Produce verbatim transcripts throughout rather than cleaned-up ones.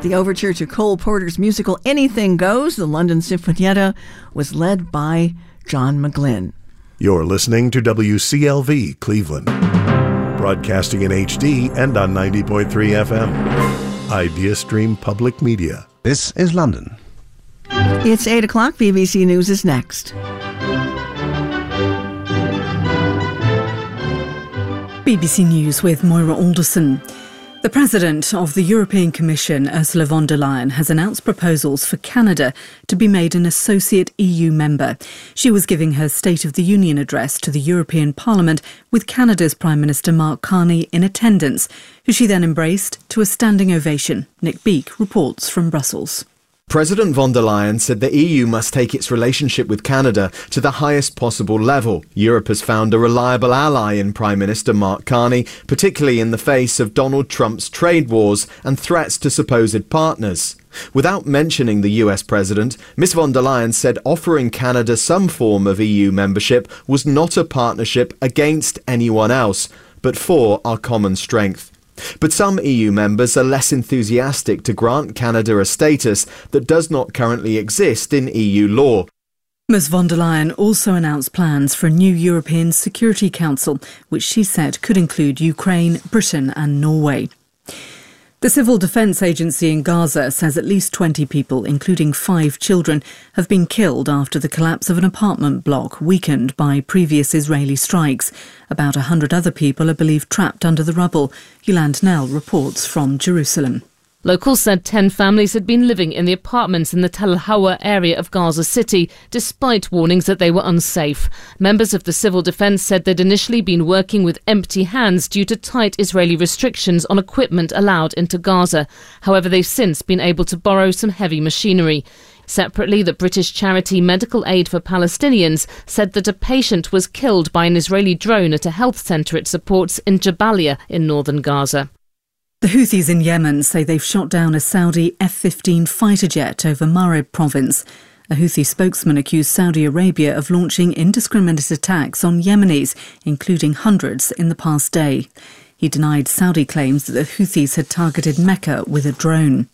The overture to Cole Porter's musical Anything Goes, the London Sinfonietta, was led by John McGlynn. You're listening to W C L V Cleveland, broadcasting in H D and on ninety point three F M. IdeaStream Public Media. This is London. It's eight o'clock. B B C News is next. B B C News with Moira Alderson. The President of the European Commission, Ursula von der Leyen, has announced proposals for Canada to be made an associate E U member. She was giving her State of the Union address to the European Parliament with Canada's Prime Minister Mark Carney in attendance, who she then embraced to a standing ovation. Nick Beake reports from Brussels. President von der Leyen said the E U must take its relationship with Canada to the highest possible level. Europe has found a reliable ally in Prime Minister Mark Carney, particularly in the face of Donald Trump's trade wars and threats to supposed partners. Without mentioning the U S president, Miz von der Leyen said offering Canada some form of E U membership was not a partnership against anyone else, but for our common strength. But some E U members are less enthusiastic to grant Canada a status that does not currently exist in E U law. Miz von der Leyen also announced plans for a new European Security Council, which she said could include Ukraine, Britain and Norway. The Civil Defence Agency in Gaza says at least twenty people, including five children, have been killed after the collapse of an apartment block weakened by previous Israeli strikes. About one hundred other people are believed trapped under the rubble. Yolande Nell reports from Jerusalem. Locals said ten families had been living in the apartments in the Tel Hawa area of Gaza City, despite warnings that they were unsafe. Members of the civil defence said they'd initially been working with empty hands due to tight Israeli restrictions on equipment allowed into Gaza. However, they've since been able to borrow some heavy machinery. Separately, the British charity Medical Aid for Palestinians said that a patient was killed by an Israeli drone at a health centre it supports in Jabalia in northern Gaza. The Houthis in Yemen say they've shot down a Saudi F fifteen fighter jet over Marib province. A Houthi spokesman accused Saudi Arabia of launching indiscriminate attacks on Yemenis, including hundreds in the past day. He denied Saudi claims that the Houthis had targeted Mecca with a drone.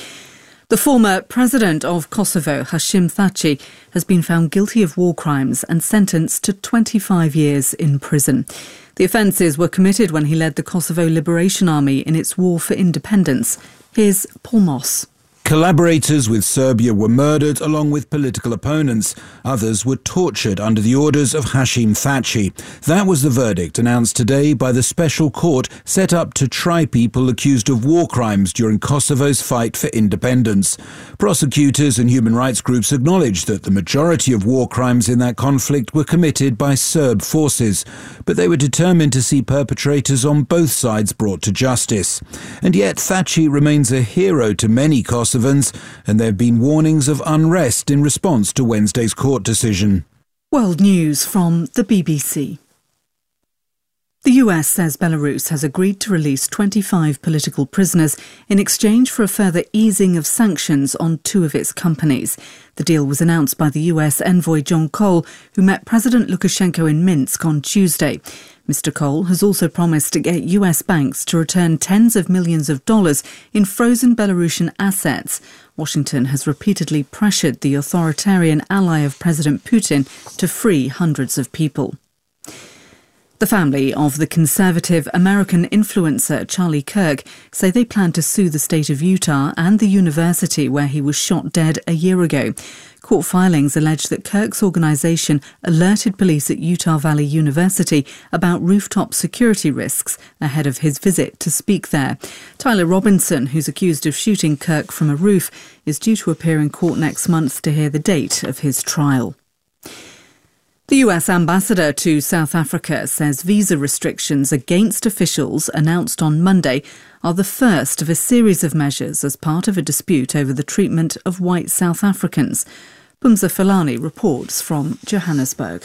The former president of Kosovo, Hashim Thaçi, has been found guilty of war crimes and sentenced to twenty-five years in prison. The offences were committed when he led the Kosovo Liberation Army in its war for independence. Here's Paul Moss. Collaborators with Serbia were murdered along with political opponents. Others were tortured under the orders of Hashim Thaçi. That was the verdict announced today by the special court set up to try people accused of war crimes during Kosovo's fight for independence. Prosecutors and human rights groups acknowledged that the majority of war crimes in that conflict were committed by Serb forces, but they were determined to see perpetrators on both sides brought to justice. And yet Thaçi remains a hero to many Kosovars, and there have been warnings of unrest in response to Wednesday's court decision. World News from the B B C. The U S says Belarus has agreed to release twenty-five political prisoners in exchange for a further easing of sanctions on two of its companies. The deal was announced by the U S envoy John Cole, who met President Lukashenko in Minsk on Tuesday. Mister Cole has also promised to get U S banks to return tens of millions of dollars in frozen Belarusian assets. Washington has repeatedly pressured the authoritarian ally of President Putin to free hundreds of people. The family of the conservative American influencer Charlie Kirk say they plan to sue the state of Utah and the university where he was shot dead a year ago. Court filings allege that Kirk's organisation alerted police at Utah Valley University about rooftop security risks ahead of his visit to speak there. Tyler Robinson, who's accused of shooting Kirk from a roof, is due to appear in court next month to hear the date of his trial. The U S ambassador to South Africa says visa restrictions against officials announced on Monday are the first of a series of measures as part of a dispute over the treatment of white South Africans. Pumza Falani reports from Johannesburg.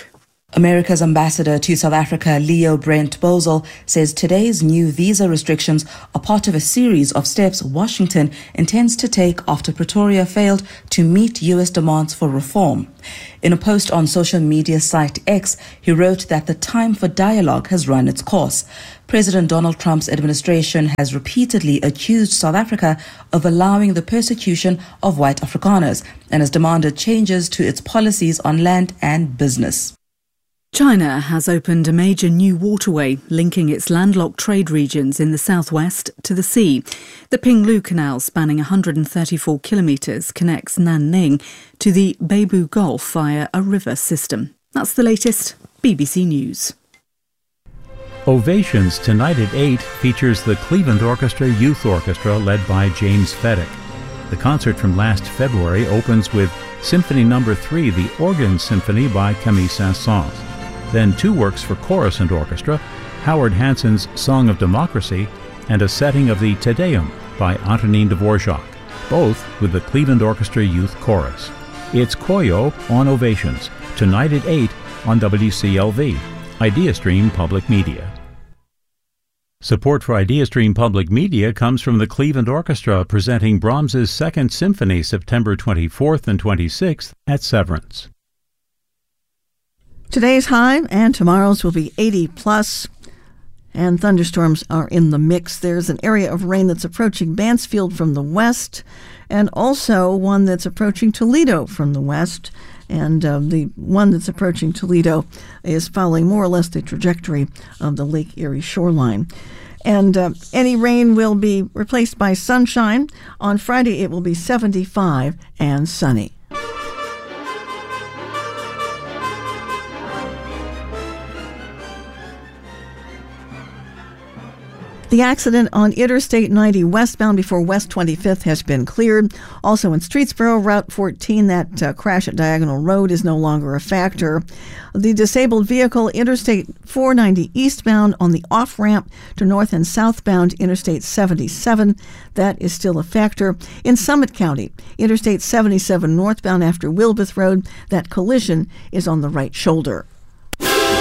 America's ambassador to South Africa, Leo Brent Bosel, says today's new visa restrictions are part of a series of steps Washington intends to take after Pretoria failed to meet U S demands for reform. In a post on social media site X, he wrote that the time for dialogue has run its course. President Donald Trump's administration has repeatedly accused South Africa of allowing the persecution of white Afrikaners and has demanded changes to its policies on land and business. China has opened a major new waterway linking its landlocked trade regions in the southwest to the sea. The Pinglu Canal, spanning one hundred thirty-four kilometres, connects Nanning to the Beibu Gulf via a river system. That's the latest. B B C News. Ovations tonight at eight features the Cleveland Orchestra Youth Orchestra led by James Fedek. The concert from last February opens with Symphony Number three, the Organ Symphony by Camille Saint-Saëns. Then two works for chorus and orchestra, Howard Hanson's Song of Democracy and a setting of the Te Deum by Antonin Dvorak, both with the Cleveland Orchestra Youth Chorus. It's Koyo on Ovations, tonight at eight on W C L V, IdeaStream Public Media. Support for IdeaStream Public Media comes from the Cleveland Orchestra presenting Brahms's Second Symphony September twenty-fourth and twenty-sixth at Severance. Today's high and tomorrow's will be eighty plus, and thunderstorms are in the mix. There's an area of rain that's approaching Mansfield from the west, and also one that's approaching Toledo from the west. And uh, the one that's approaching Toledo is following more or less the trajectory of the Lake Erie shoreline. And uh, any rain will be replaced by sunshine. On Friday, it will be seventy-five and sunny. The accident on Interstate ninety westbound before West twenty-fifth has been cleared. Also in Streetsboro, Route fourteen, that uh, crash at Diagonal Road is no longer a factor. The disabled vehicle, Interstate four ninety eastbound on the off-ramp to north and southbound Interstate seventy-seven, that is still a factor. In Summit County, Interstate seventy-seven northbound after Wilbeth Road, that collision is on the right shoulder.